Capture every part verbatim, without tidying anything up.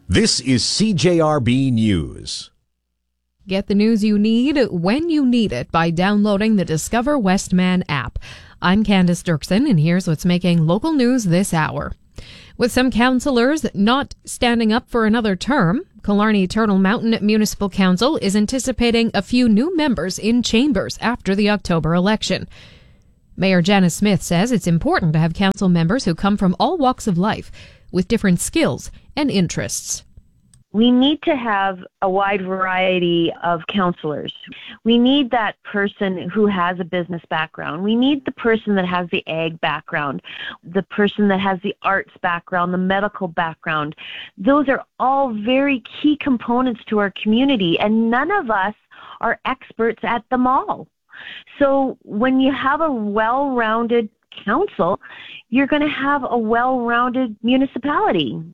This is C J R B News. Get the news you need when you need it by downloading the Discover Westman app. I'm Candace Dirksen, and here's what's making local news this hour. With some councillors not standing up for another term, Killarney Turtle Mountain Municipal Council is anticipating a few new members in chambers after the October election. Mayor Janice Smith says it's important to have council members who come from all walks of life with different skills and interests. We need to have a wide variety of counselors. We need that person who has a business background. We need the person that has the ag background, the person that has the arts background, the medical background. Those are all very key components to our community, and none of us are experts at them all. So when you have a well-rounded council, you're going to have a well-rounded municipality.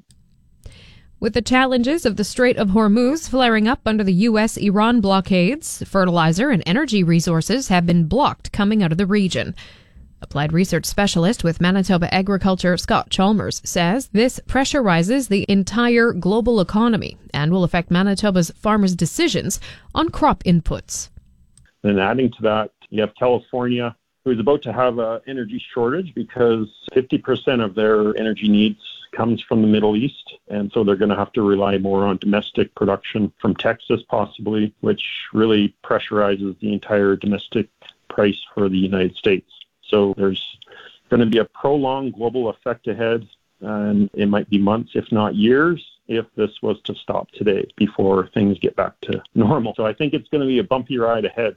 With the challenges of the Strait of Hormuz flaring up under the U S Iran blockades, fertilizer and energy resources have been blocked coming out of the region. Applied research specialist with Manitoba Agriculture Scott Chalmers says this pressurizes the entire global economy and will affect Manitoba's farmers' decisions on crop inputs. And adding to that, you have California, who is about to have an energy shortage because fifty percent of their energy needs comes from the Middle East, and so they're going to have to rely more on domestic production from Texas possibly, which really pressurizes the entire domestic price for the United States. So there's going to be a prolonged global effect ahead, and it might be months, if not years, if this was to stop today before things get back to normal. So I think it's going to be a bumpy ride ahead.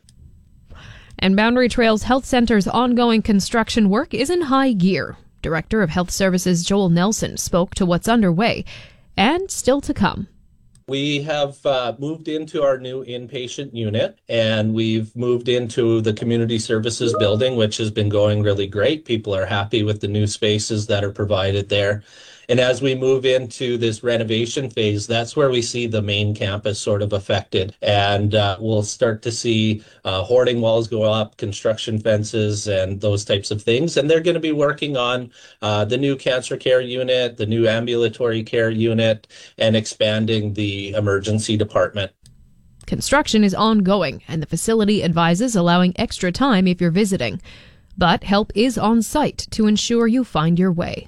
And Boundary Trails Health Center's ongoing construction work is in high gear. Director of Health Services Joel Nelson spoke to what's underway and still to come. We have uh, moved into our new inpatient unit, and we've moved into the community services building, which has been going really great. People are happy with the new spaces that are provided there. And as we move into this renovation phase, that's where we see the main campus sort of affected. And uh, we'll start to see uh, hoarding walls go up, construction fences, and those types of things. And they're going to be working on uh, the new cancer care unit, the new ambulatory care unit, and expanding the emergency department. Construction is ongoing, and the facility advises allowing extra time if you're visiting. But help is on site to ensure you find your way.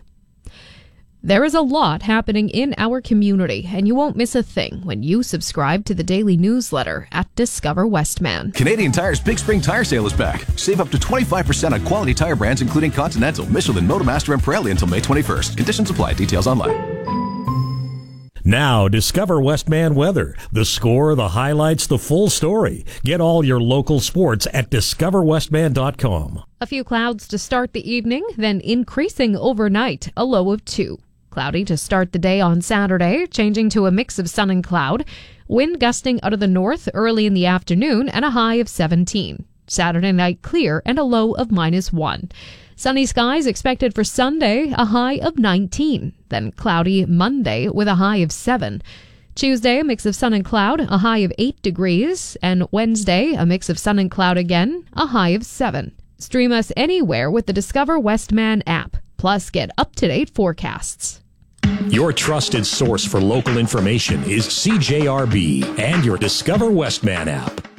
There is a lot happening in our community, and you won't miss a thing when you subscribe to the daily newsletter at Discover Westman. Canadian Tire's Big Spring Tire Sale is back. Save up to twenty-five percent on quality tire brands including Continental, Michelin, Motomaster, and Pirelli until May twenty-first. Conditions apply. Details online. Now, Discover Westman weather. The score, the highlights, the full story. Get all your local sports at discover westman dot com. A few clouds to start the evening, then increasing overnight, a low of two. Cloudy to start the day on Saturday, changing to a mix of sun and cloud. Wind gusting out of the north early in the afternoon and a high of seventeen. Saturday night clear and a low of minus one. Sunny skies expected for Sunday, a high of nineteen. Then cloudy Monday with a high of seven. Tuesday, a mix of sun and cloud, a high of eight degrees. And Wednesday, a mix of sun and cloud again, a high of seven. Stream us anywhere with the Discover Westman app. Plus, get up-to-date forecasts. Your trusted source for local information is C J R B and your Discover Westman app.